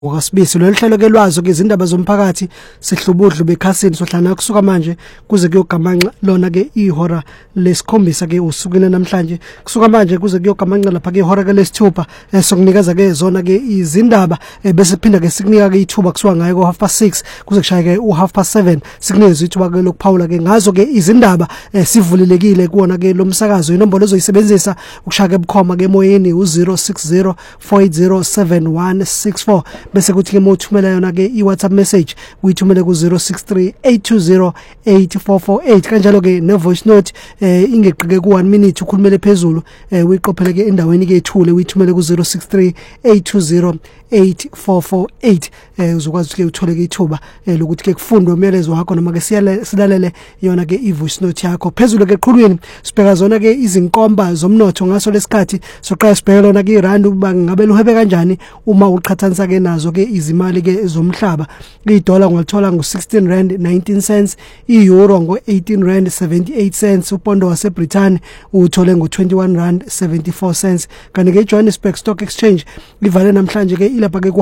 Wakasibisi lo hlelo ke lwazo ke izindaba zomphakathi sihlubudlu bekhasini sohlana kusuka manje kuze kuyogamanxa lona ke ihora lesikhombisa ke usukile namhlanje kusuka manje kuze kuyogamanxa lapha ke ihora ke lesithupha sokunikeza ke zona ke izindaba bese phinda ke sikunika ke ithuba kusuka ngayo ko 6:30 kuze kushaye ke 7:30 sikunikeza ithuba ke lokuphawula ke ngazo ke izindaba sivulelekile kuona ke lo msakazo inombolo ozoyisebenzisa ukushaya ke bukhoma ke emoyeni u060 4807164 bese kuthi ke mothumela yona ke iWhatsApp message uyithumele ku 0638208448 kanjalo ke ne voice note ingeqike ku 1 minute ukhulumele phezulu uyiqophele ke endaweni ke ethule uyithumele ku 0638208448 uzokwazi ke uthole ke ithuba lokuthi ke kufundwe umyalezo wakho noma ke silalele yona ke ivoice note yakho phezulu ke eqhulwini sibheka zona ke izinkomba zomnotho ngaso lesikhathi soqala sibheka lona ke irand ukuba ngabe luhebe kanjani uma uqhathanisa ke nazo ke izimali ke zomhlaba iDollar ngalithola ngo$16.19 iEuro ngo$18.78 upondo waseBritain uthole ngo$21.74 kanti ke Johannesburg Stock Exchange ivale namhlanje ke ilapha ke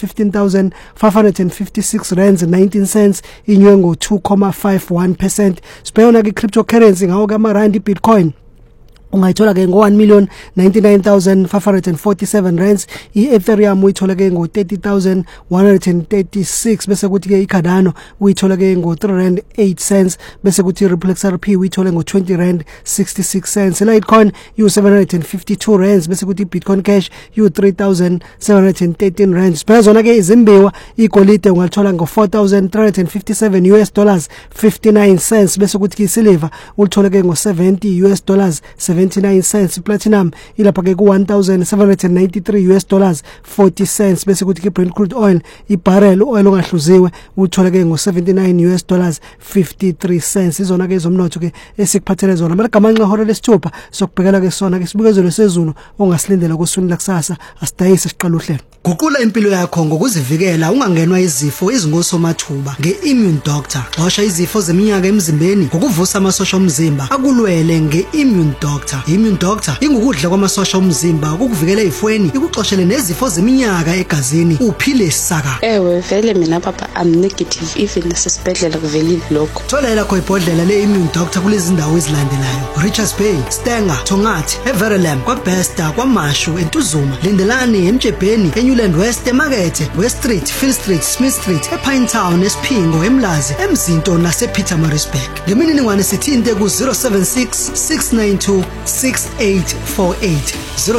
ku115,556.19 inywe ngo2.51%. Sibheka ke cryptocurrency ngawo ke amarandi Bitcoin ungayithola ke ngo1,099,547 rands iEthereum uyithola ke ngo30,136 bese kuthi ke iCardano uyithola ke ngo3.08 bese kuthi Replex RP uyithola ngo20.66 Litecoin u752 rands bese kuthi Bitcoin Cash u3,713 rands bese zona ke izimbewa igolide ungalithola ngo4,357 US dollars 59 cents bese kuthi isilver ulithola ke ngo$70 US dollars 79 cents platinum ilapha ke ku$1,793 US dollars 40 cents bese kuthi ke Brent crude oil ibarrel oil ongahluziwe uthola ke ngo$79 US dollars 53 cents izona ke zomnotho ke esikuphathele zona amagamanxa hora lesithupha sokubhekela ke sona ke sibukezelo sezulu ongasilindela kusuni lakusasa asidayise siqala uhlelo guqula impilo yakho ngokuzivikela ungangenwa izifo ezingosomathuba ngeImmune Doctor washa izifo zeminyaka emzimbeni ngokuvusa amasosha omzimba akulwele ngeImmune Doctor Immune Doctor ingukudla kwamasosha omzimba ukukuvikela ezifweni ikuxoshele nezifo zeminyaka egazini uphile saka ewe vele mina papa I'm negative even nasesibhedlela kuvelile lokho thola lakho ibhodlela leImmune Doctor kulezi ndawo ezilandelayo Richards Bay Stenger Tongathi Everlam kwaBesta kwaMashu eNtuzuma Lindelani eMjebheni Newland West eMakethe West Street Phil Street Smith Street ePine Town eSphingo eMlazi eMzinto nasePietermaritzburg ngemininingwane sithinte ku 076 692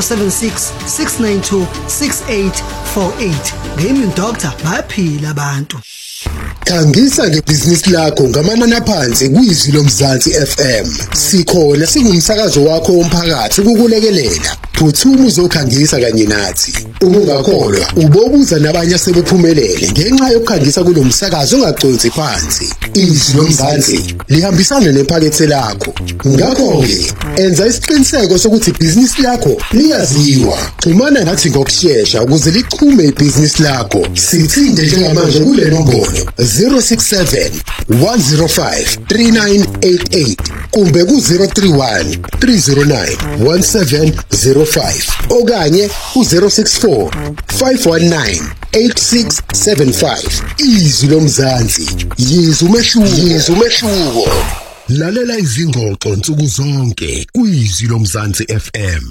6848 ngeImmune Doctor bayaphila abantu Khangisa ngebhizinisi lakho ngamanani aphansi kwizwi lomzansi FM. Sikhona singumsakazo wakho womphakathi ukukulekelela. Phuthuma uzokhangisa kanye nathi. Ungakholwa ubobuza nabanye asebephumelele ngenxa yokukhangisa kulomsakazo ongagconsi phansi. Izwi lomzansi lihambisana nephakethe lakho. Ngakho ke enza isiqiniseko sokuthi ibhizinisi lakho liyaziwa. Xhumana nathi ngokusheshsha ukuze lichume ibhizinisi lakho. Sithinde njengamanje kule nombolo 067 105 3988 kumbe ku 031 309 1705 okanye ku 064 519 8675 izwi lomzansi yizwa umehluko lalela izingxoxo nsuku zonke kwizwi lomzansi FM.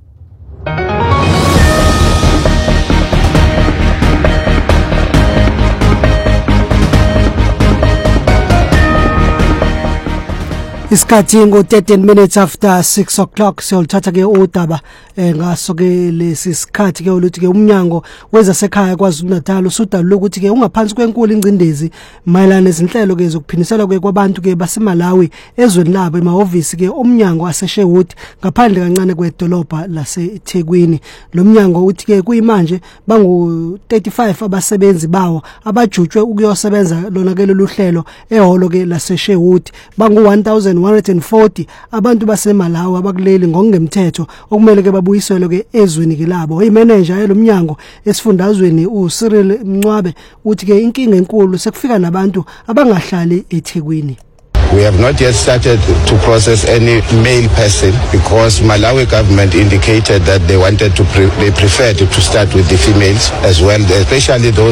Isikhathi ngo13 minutes after 6 o'clock siyolithatha ke udaba ngaso ke lesi sikhathi ke oluthi ke umnyango wezasekhaya kwaZulu-Natal usudalula ukuthi ke ungaphansi kwenkulu ingcindezi mayelana nezinhlelo ke zokuphindisela ke kwabantu ke baseMalawi ezweni labo emahhovisi ke umnyango aseSherwood ngaphandle kancane kwedolobha laseThekwini lo mnyango uthi ke kuyimanje bangu35 abasebenzi bawo abajutshwe ukuyosebenza lona ke lolu hlelo ehholo ke laseSherwood bangu 1,140 abantu baseMalawi abakuleli ngokungemthetho okumele ke babuyiselwe ke ezweni ke labo imanager yalomnyango esifundazweni uCyril Mncwabe uthi ke inkinga enkulu sekufika nabantu abangahlali eThekwini We have not yet started to process any male person because Malawi government indicated that they wanted to they preferred to start with the females as well, especially those